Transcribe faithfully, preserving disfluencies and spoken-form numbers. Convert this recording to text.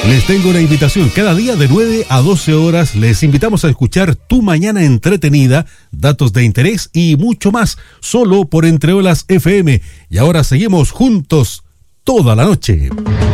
Les tengo una invitación. Cada día de nueve a doce horas les invitamos a escuchar Tu Mañana Entretenida, datos de interés y mucho más, solo por Entre Olas F M. Y ahora seguimos juntos toda la noche.